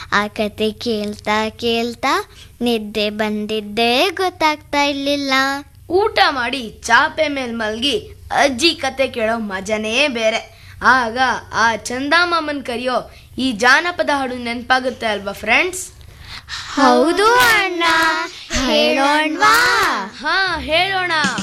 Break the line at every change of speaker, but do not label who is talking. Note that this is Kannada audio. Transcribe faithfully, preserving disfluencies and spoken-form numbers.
ಆ ಕತೆ ಕೇಳ್ತಾ ಕೇಳ್ತಾ ನಿದ್ದೆ ಬಂದಿದ್ದೇ ಗೊತ್ತಾಗ್ತಾ ಇರ್ಲಿಲ್ಲ.
ಊಟ ಮಾಡಿ ಚಾಪೆ ಮೇಲ್ ಮಲ್ಗಿ ಅಜ್ಜಿ ಕತೆ ಕೇಳೋ ಮಜನೇ ಬೇರೆ. ಆಗ ಆ ಚಂದಮಾಮನ್ ಕರೆಯೋ ಈ ಜಾನಪದ ಹಾಡು ನೆನಪಾಗುತ್ತೆ ಅಲ್ವಾ ಫ್ರೆಂಡ್ಸ್?
ಹೌದು ಅಣ್ಣ, ಹೇಳೋಣವಾ?
ಹಾ ಹೇಳೋಣ.